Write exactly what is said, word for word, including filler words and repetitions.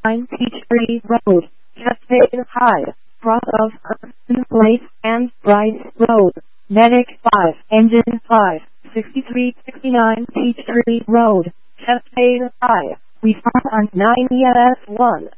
nine Peachtree Road, Cascade High, cross of Hudson Place and Bryce Road. Medic five, Engine five, sixty-three sixty-nine Peachtree Road, Cascade High. We are on nine E S one.